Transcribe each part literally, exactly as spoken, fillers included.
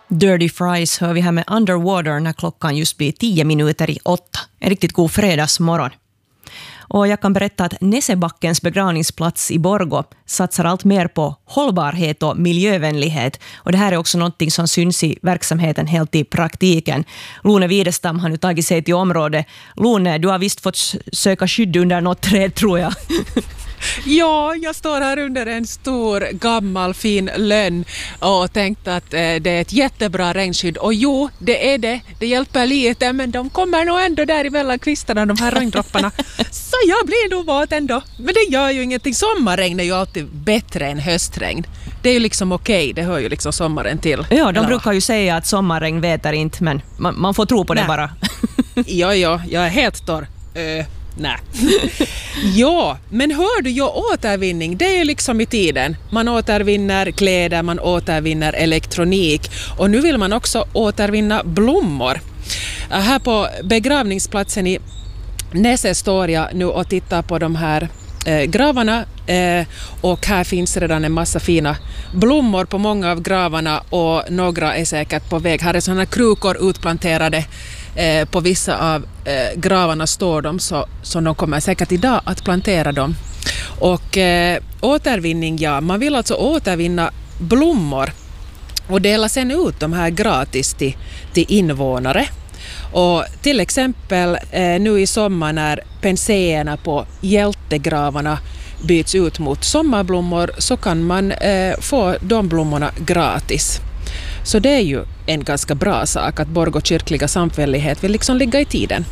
Dirty Fries hör vi här med Underwater när klockan just blir tio minuter i åtta. En riktigt god fredagsmorgon. Och jag kan berätta att Näsebackens begravningsplats i Borgå satsar allt mer på hållbarhet och miljövänlighet. Och det här är också något som syns i verksamheten helt i praktiken. Lone Widestam har nu tagit sig till området. Lone, du har visst fått söka skydd under något träd, tror jag. Ja, jag står här under en stor gammal fin lönn och tänkte att eh, det är ett jättebra regnskydd. Och jo, det är det. Det hjälper lite, men de kommer nog ändå där emellan kvistarna, de här regndropparna. Så jag blir nog våt ändå. Men det gör ju ingenting. Sommarregn är ju alltid bättre än höstregn. Det är ju liksom okej, det hör ju liksom sommaren till. Ja, de brukar ju säga att sommarregn vetar inte, men man, man får tro på det. Nej. Bara. Ja, ja, jag är helt torr. Uh. Nej. Ja, men hör du, ja, återvinning, det är ju liksom i tiden. Man återvinner kläder, man återvinner elektronik och nu vill man också återvinna blommor. Här på begravningsplatsen i Näse står jag nu och tittar på de här eh, gravarna eh, och här finns redan en massa fina blommor på många av gravarna och några är säkert på väg. Här är sådana krukor utplanterade. Eh, på vissa av eh, gravarna står de, så, så de kommer säkert idag att plantera dem. Och eh, återvinning, ja, man vill alltså återvinna blommor och dela sen ut de här gratis till, till invånare. Och till exempel eh, nu i sommar när penséerna på hjältegravarna byts ut mot sommarblommor så kan man eh, få de blommorna gratis. Så det är ju en ganska bra sak att Borgå kyrkliga samfällighet vill liksom ligga i tiden.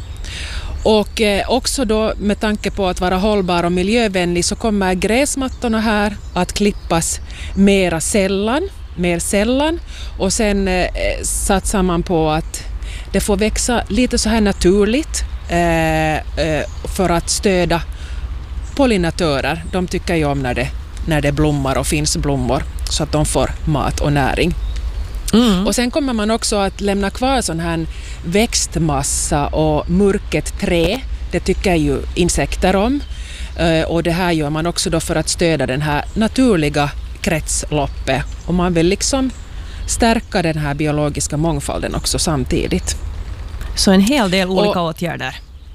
Och eh, också då med tanke på att vara hållbar och miljövänlig så kommer gräsmattorna här att klippas mera sällan, mer sällan. Och sen eh, satsar man på att det får växa lite så här naturligt eh, eh, för att stödja pollinatörer. De tycker ju om när det, när det blommar och finns blommor så att de får mat och näring. Mm. Och sen kommer man också att lämna kvar sån här växtmassa och murket trä. Det tycker ju insekter om. Och det här gör man också då för att stödja den här naturliga kretsloppet. Och man vill liksom stärka den här biologiska mångfalden också samtidigt. Så en hel del olika och, åtgärder.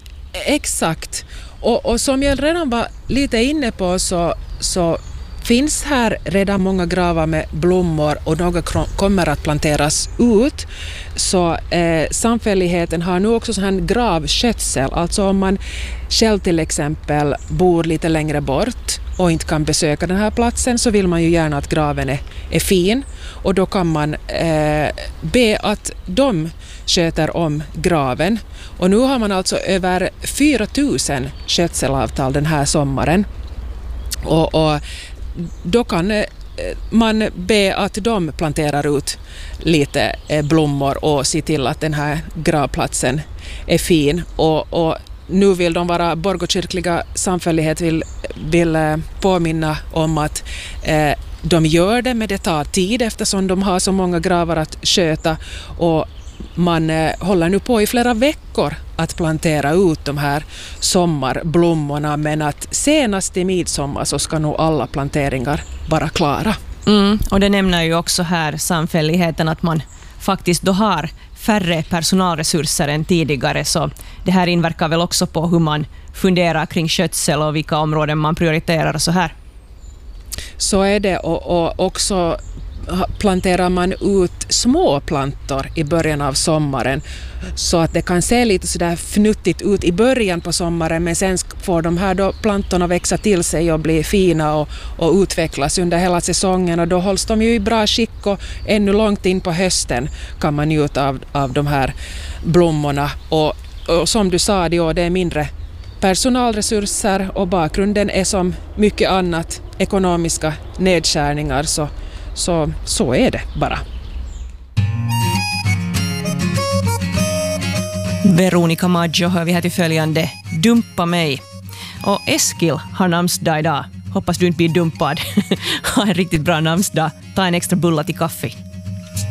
Exakt. Och, och som jag redan var lite inne på så, så finns här redan många gravar med blommor och några kommer att planteras ut. Så eh, samfälligheten har nu också sån här gravskötsel. Alltså om man själv till exempel bor lite längre bort och inte kan besöka den här platsen så vill man ju gärna att graven är, är fin. Och då kan man eh, be att de sköter om graven. Och nu har man alltså över fyra tusen skötselavtal den här sommaren. Och, och då kan man be att de planterar ut lite blommor och se till att den här gravplatsen är fin. Och, och nu vill de vara, Borgå kyrkliga samfällighet vill, vill påminna om att eh, de gör det, men det tar tid eftersom de har så många gravar att sköta och man eh, håller nu på i flera veckor att plantera ut de här sommarblommorna, men att senast i midsommar så ska nog alla planteringar vara klara. Mm, och det nämner ju också här samfälligheten att man faktiskt då har färre personalresurser än tidigare, så det här inverkar väl också på hur man funderar kring skötsel och vilka områden man prioriterar och så här. Så är det, och, och också planterar man ut små plantor i början av sommaren så att det kan se lite sådär fnuttigt ut i början på sommaren, men sen får de här då plantorna växa till sig och bli fina och, och utvecklas under hela säsongen, och då hålls de ju i bra skick och ännu långt in på hösten kan man njuta av, av de här blommorna. Och, och som du sa, det är mindre personalresurser och bakgrunden är som mycket annat ekonomiska nedskärningar, så Så, så är det bara. Veronica Maggio hör vi här till följande Dumpa mig. Och Eskil har namnsdag idag. Hoppas du inte blir dumpad. Ha en riktigt bra namnsdag. Ta en extra bulla till kaffe.